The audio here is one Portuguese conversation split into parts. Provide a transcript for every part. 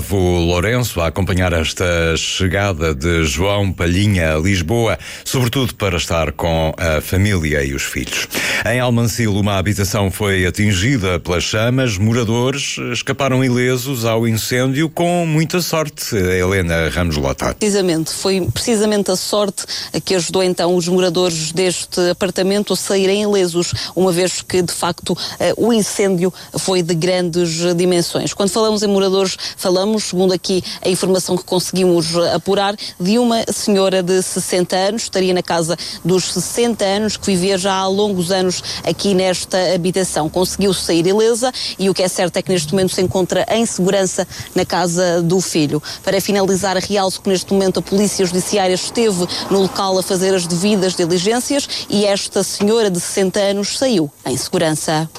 Gustavo Lourenço a acompanhar esta chegada de João Palhinha a Lisboa, sobretudo para estar com a família e os filhos. Em Almancil, uma habitação foi atingida pelas chamas. Moradores escaparam ilesos ao incêndio com muita sorte. Helena Ramos Lota. Foi precisamente a sorte que ajudou então os moradores deste apartamento a saírem ilesos, uma vez que de facto o incêndio foi de grandes dimensões. Quando falamos em moradores, falamos, segundo aqui a informação que conseguimos apurar, de uma senhora de 60 anos, estaria na casa dos 60 anos, que vivia já há longos anos aqui nesta habitação. Conseguiu sair ilesa e o que é certo é que neste momento se encontra em segurança na casa do filho. Para finalizar, realço que neste momento a Polícia Judiciária esteve no local a fazer as devidas diligências e esta senhora de 60 anos saiu em segurança.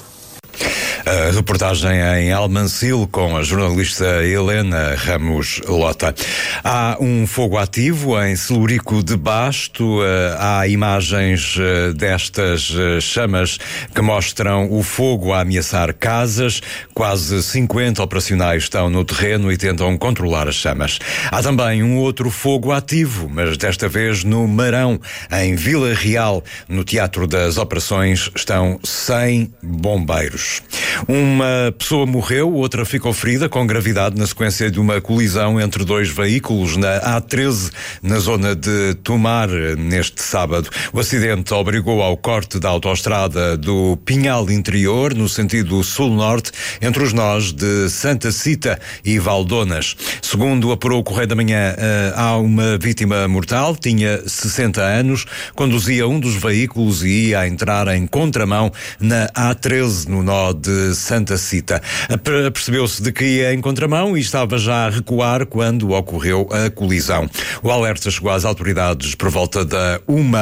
A reportagem em Almancil com a jornalista Helena Ramos Lota. Há um fogo ativo em Celurico de Basto. Há imagens destas chamas que mostram o fogo a ameaçar casas. Quase 50 operacionais estão no terreno e tentam controlar as chamas. Há também um outro fogo ativo, mas desta vez no Marão, em Vila Real. No Teatro das Operações estão 100 bombeiros. Uma pessoa morreu, outra ficou ferida com gravidade na sequência de uma colisão entre dois veículos na A13, na zona de Tomar, neste sábado. O acidente obrigou ao corte da autoestrada do Pinhal Interior, no sentido sul-norte, entre os nós de Santa Cita e Valdonas. Segundo apurou o Correio da Manhã, há uma vítima mortal, tinha 60 anos, conduzia um dos veículos e ia a entrar em contramão na A13, no nó de Santa Cita. Percebeu-se de que ia em contramão e estava já a recuar quando ocorreu a colisão. O alerta chegou às autoridades por volta da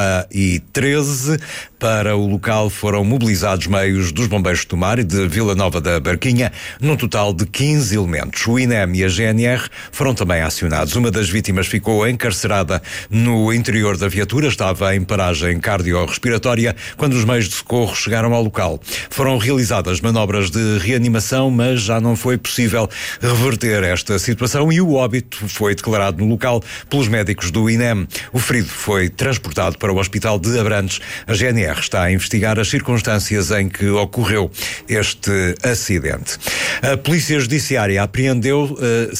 1h13. Para o local foram mobilizados meios dos bombeiros de Tomar e de Vila Nova da Barquinha, num total de 15 elementos. O INEM e a GNR foram também acionados. Uma das vítimas ficou encarcerada no interior da viatura, estava em paragem cardiorrespiratória quando os meios de socorro chegaram ao local. Foram realizadas manobras de reanimação, mas já não foi possível reverter esta situação e o óbito foi declarado no local pelos médicos do INEM. O ferido foi transportado para o Hospital de Abrantes. A GNR está a investigar as circunstâncias em que ocorreu este acidente. A Polícia Judiciária apreendeu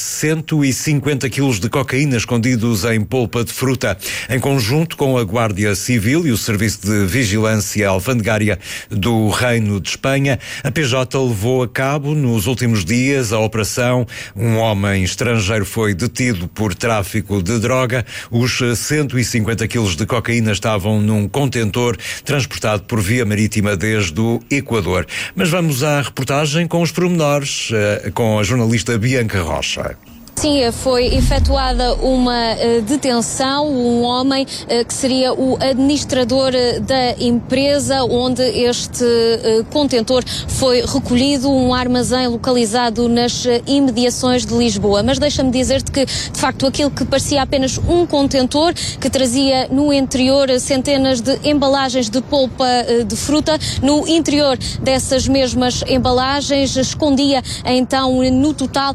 150 quilos de cocaína escondidos em polpa de fruta. Em conjunto com a Guardia Civil e o Serviço de Vigilância Alfandegária do Reino de Espanha, a PJ levou a cabo nos últimos dias a operação. Um homem estrangeiro foi detido por tráfico de droga. Os 150 quilos de cocaína estavam num contentor transportado por via marítima desde o Equador. Mas vamos à reportagem com os pormenores, com a jornalista Bianca Rocha. Sim, foi efetuada uma detenção, um homem que seria o administrador da empresa onde este contentor foi recolhido, um armazém localizado nas imediações de Lisboa. Mas deixa-me dizer-te que, de facto, aquilo que parecia apenas um contentor, que trazia no interior centenas de embalagens de polpa de fruta, no interior dessas mesmas embalagens escondia então no total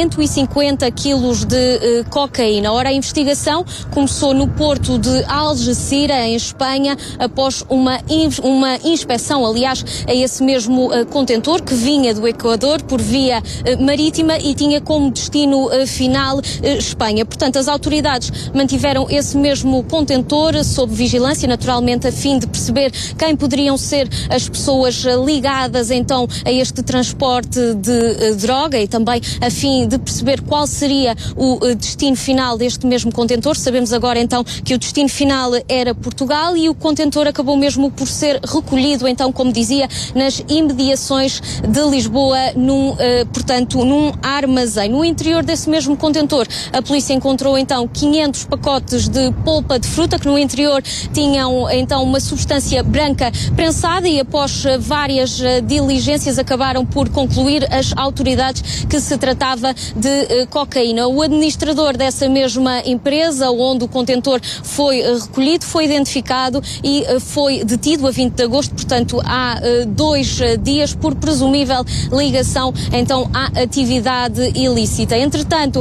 150 quilos de cocaína. Ora, a investigação começou no porto de Algeciras, em Espanha, após uma inspeção, aliás, a esse mesmo contentor que vinha do Equador por via marítima e tinha como destino final Espanha. Portanto, as autoridades mantiveram esse mesmo contentor sob vigilância, naturalmente, a fim de perceber quem poderiam ser as pessoas ligadas então a este transporte de droga e também a fim de perceber qual seria o destino final deste mesmo contentor. Sabemos agora então que o destino final era Portugal e o contentor acabou mesmo por ser recolhido então, como dizia, nas imediações de Lisboa, portanto, num armazém. No interior desse mesmo contentor, a polícia encontrou então 500 pacotes de polpa de fruta que no interior tinham então uma substância branca prensada e após várias diligências acabaram por concluir as autoridades que se tratava de cocaína. O administrador dessa mesma empresa, onde o contentor foi recolhido, foi identificado e foi detido a 20 de agosto, portanto há 2 dias, por presumível ligação então à atividade ilícita. Entretanto,